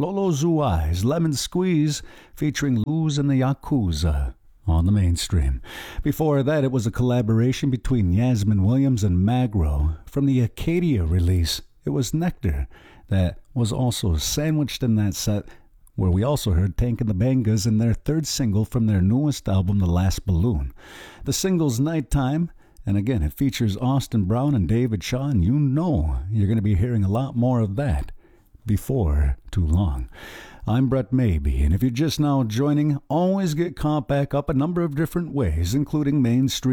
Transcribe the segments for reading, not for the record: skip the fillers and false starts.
Lolo Zuai's Lemon Squeeze featuring Luz and the Yakuza on the mainstream. Before that, it was a collaboration between Yasmin Williams and Magro. From the Acadia release, it was Nectar that was also sandwiched in that set, where we also heard Tank and the Bangas in their third single from their newest album, The Last Balloon. The single's Nighttime, and again, it features Austin Brown and David Shaw, and you know you're going to be hearing a lot more of that before too long. I'm Brett Maybe, and if you're just now joining, always get caught back up a number of different ways, including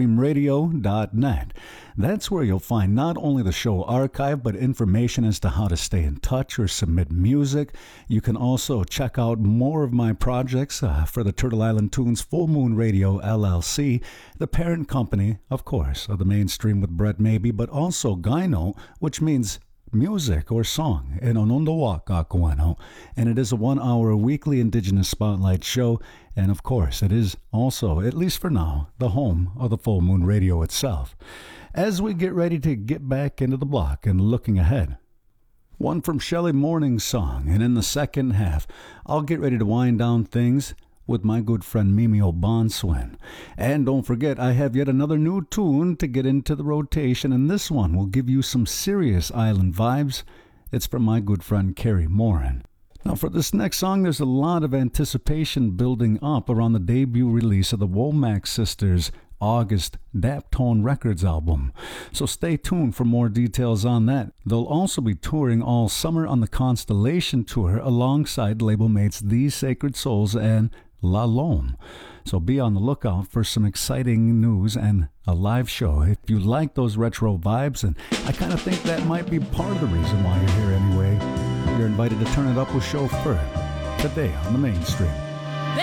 mainstreamradio.net. That's where you'll find not only the show archive, but information as to how to stay in touch or submit music. You can also check out more of my projects for the Turtle Island Tunes Full Moon Radio LLC, the parent company, of course, of the Mainstream with Brett Maybe, but also Gyno, which means music or song in Onondaga, and it is a 1 hour weekly Indigenous Spotlight show, and of course it is also, at least for now, the home of the Full Moon Radio itself. As we get ready to get back into the block and looking ahead, one from Shelley Morning's song, and in the second half I'll get ready to wind down things with my good friend Mimi O'Bonswin. And don't forget, I have yet another new tune to get into the rotation, and this one will give you some serious island vibes. It's from my good friend Carrie Morin. Now for this next song, there's a lot of anticipation building up around the debut release of the Womack Sisters' August Daptone Records album. So stay tuned for more details on that. They'll also be touring all summer on the Constellation Tour alongside label mates These Sacred Souls and La Lome. So be on the lookout for some exciting news and a live show if you like those retro vibes, and I kind of think that might be part of the reason why you're here anyway. You're invited to turn it up with Chauffeur today on the Mainstream.